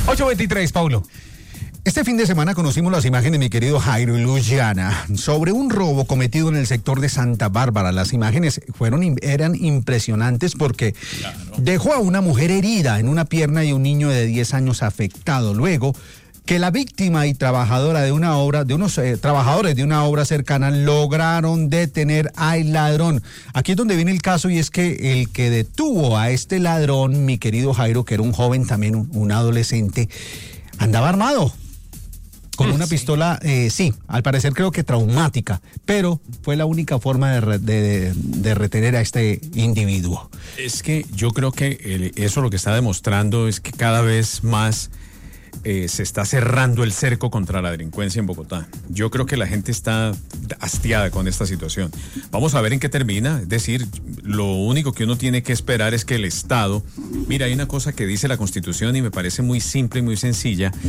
8:23, Paulo. Este fin de semana conocimos las imágenes, mi querido Jairo y Luciana, sobre un robo cometido en el sector de Santa Bárbara. Las imágenes eran impresionantes porque dejó a una mujer herida en una pierna y un niño de 10 años afectado. Luego que la víctima y trabajadora de una obra, trabajadores de una obra cercana lograron detener al ladrón. Aquí es donde viene el caso, y es que el que detuvo a este ladrón, mi querido Jairo, que era un joven también, un adolescente, andaba armado con una pistola, al parecer creo que traumática, pero fue la única forma de retener a este individuo. Es que yo creo que eso lo que está demostrando es que cada vez más se está cerrando el cerco contra la delincuencia en Bogotá. Yo creo que la gente está hastiada con esta situación. Vamos a ver en qué termina. Es decir, lo único que uno tiene que esperar es que el Estado... Mira, hay una cosa que dice la Constitución y me parece muy simple y muy sencilla,